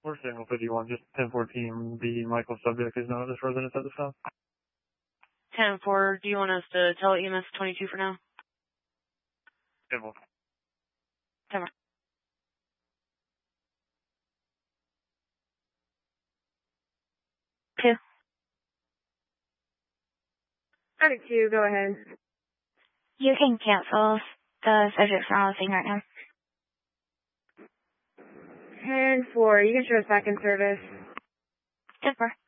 For signal 51, just 1014, the Michael subject is not a resident at this time. 10-4, do you want us to tell EMS 22 for now? 10-4. 10-4. Two. 32, go ahead. You can cancel the subjects are on the thing right now. 10-4, you can show us back in service. 10-4.